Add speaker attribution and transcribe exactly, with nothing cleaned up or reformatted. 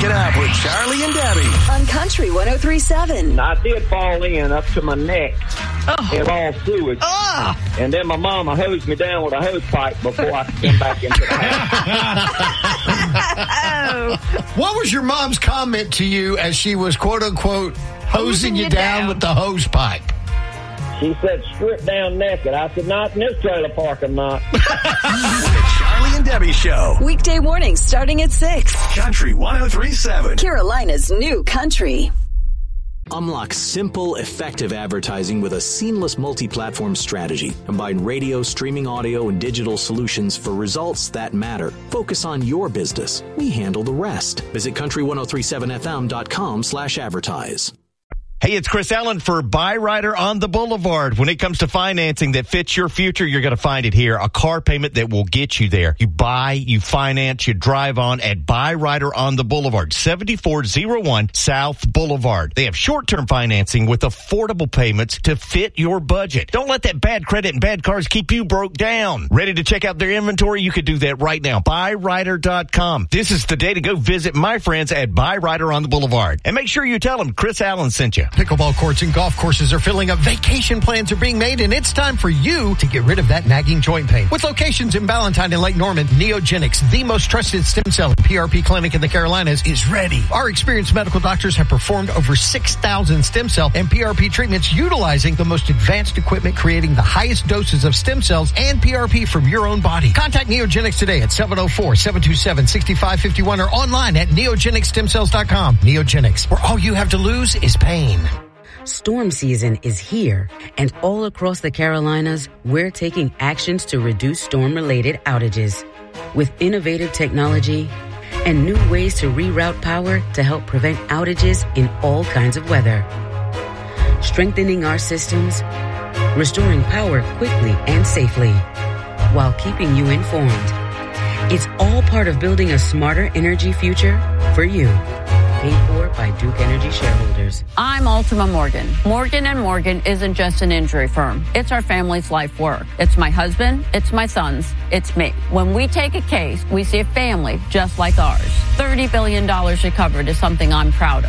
Speaker 1: Waking Up with Charlie and Debbie
Speaker 2: on Country one oh three point seven.
Speaker 3: I did fall in up to my neck.
Speaker 4: Oh.
Speaker 3: It all sewage.
Speaker 4: Ah.
Speaker 3: And then my mama hosed me down with a hose pipe before I came back into the house.
Speaker 5: What was your mom's comment to you as she was, quote unquote, hosing you down, down with the hose pipe?
Speaker 3: She said, strip down naked. I said, not in this trailer park, I'm not.
Speaker 1: The Charlie and Debbie Show.
Speaker 2: Weekday mornings starting at six.
Speaker 1: Country one oh three point seven.
Speaker 2: Carolina's new country.
Speaker 6: Unlock simple, effective advertising with a seamless multi-platform strategy. Combine radio, streaming audio, and digital solutions for results that matter. Focus on your business. We handle the rest. Visit country ten thirty-seven f m dot com slash advertise.
Speaker 7: Hey, it's Chris Allen for Byrider on the Boulevard. When it comes to financing that fits your future, you're going to find it here. A car payment that will get you there. You buy, you finance, you drive on at Byrider on the Boulevard, seventy-four oh one South Boulevard. They have short-term financing with affordable payments to fit your budget. Don't let that bad credit and bad cars keep you broke down. Ready to check out their inventory? You could do that right now. Byrider dot com. This is the day to go visit my friends at Byrider on the Boulevard. And make sure you tell them Chris Allen sent you.
Speaker 5: Pickleball courts and golf courses are filling up. Vacation plans are being made, and it's time for you to get rid of that nagging joint pain. With locations in Ballantyne and Lake Norman, Neogenics, the most trusted stem cell and P R P clinic in the Carolinas, is ready. Our experienced medical doctors have performed over six thousand stem cell and P R P treatments utilizing the most advanced equipment, creating the highest doses of stem cells and P R P from your own body. Contact Neogenics today at seven oh four, seven two seven, six five five one or online at neogenics stem cells dot com. Neogenics, where all you have to lose is pain.
Speaker 8: Storm season is here, and all across the Carolinas, we're taking actions to reduce storm-related outages. With innovative technology and new ways to reroute power to help prevent outages in all kinds of weather. Strengthening our systems, restoring power quickly and safely, while keeping you informed. It's all part of building a smarter energy future for you. Paid for by Duke Energy shareholders.
Speaker 9: I'm Ultima Morgan. Morgan and Morgan isn't just an injury firm. It's our family's life work. It's my husband. It's my sons. It's me. When we take a case, we see a family just like ours. thirty billion dollars recovered is something I'm proud of.